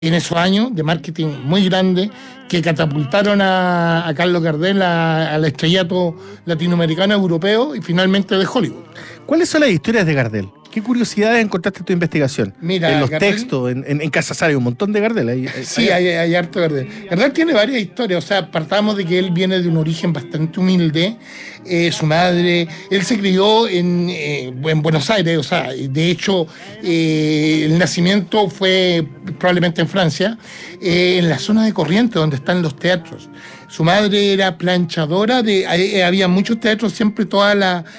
en esos años de marketing muy grande que catapultaron a Carlos Gardel al estrellato latinoamericano, europeo y finalmente de Hollywood. ¿Cuáles son las historias de Gardel? ¿Qué curiosidades encontraste en tu investigación? Mira, En los Gardel, textos, en Casasar hay un montón de Gardel. Sí, hay harto Gardel. Gardel tiene varias historias, o sea, partamos de que él viene de un origen bastante humilde. Su madre, él se crió en Buenos Aires, o sea, de hecho, el nacimiento fue probablemente en Francia, en la zona de Corrientes, donde están los teatros. Su madre era planchadora, había muchos teatros, siempre toda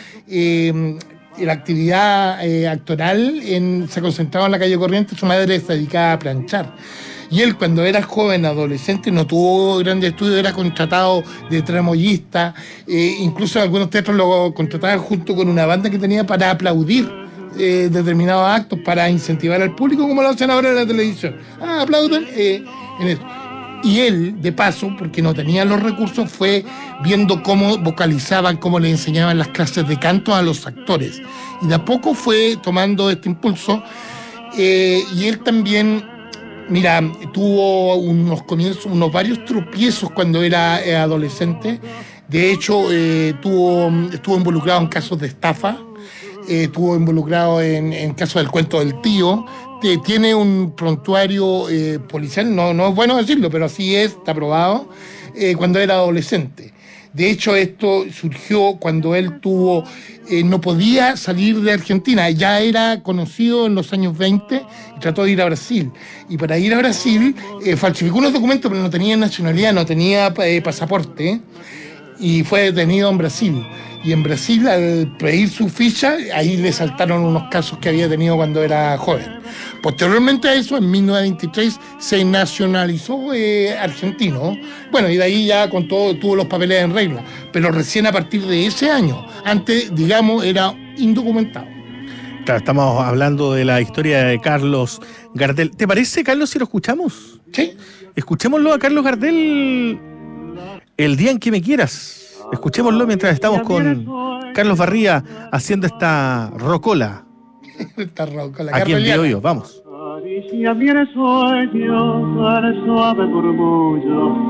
la actividad actoral se concentraba en la calle Corrientes. Su madre se dedicaba a planchar. Y él, cuando era joven, adolescente, no tuvo grandes estudios, era contratado de tramoyista, incluso en algunos teatros lo contrataban junto con una banda que tenía para aplaudir determinados actos, para incentivar al público, como lo hacen ahora en la televisión. Aplauden en eso. Y él, de paso, porque no tenía los recursos, fue viendo cómo vocalizaban, cómo le enseñaban las clases de canto a los actores. Y de a poco fue tomando este impulso. Y él también, mira, tuvo unos comienzos, varios tropiezos cuando era adolescente. De hecho, estuvo involucrado en casos de estafa. Estuvo involucrado en casos del cuento del tío. Tiene un prontuario policial, no es bueno decirlo, pero así es, está probado, cuando era adolescente. De hecho, esto surgió cuando él no podía salir de Argentina, ya era conocido en los años 20 y trató de ir a Brasil. Y para ir a Brasil falsificó unos documentos, pero no tenía nacionalidad, no tenía pasaporte, y fue detenido en Brasil. Y en Brasil, al pedir su ficha, ahí le saltaron unos casos que había tenido cuando era joven. Posteriormente a eso, en 1923, se nacionalizó argentino. Bueno, y de ahí ya con todo tuvo los papeles en regla. Pero recién a partir de ese año, antes, digamos, era indocumentado. Claro, estamos hablando de la historia de Carlos Gardel. ¿Te parece, Carlos, si lo escuchamos? Sí. Escuchémoslo a Carlos Gardel el día en que me quieras. Escuchémoslo mientras estamos con Carlos Barría haciendo esta rocola. Esta rocola. Aquí en Biobío, vamos. Caricia mi sueño, suave murmullo.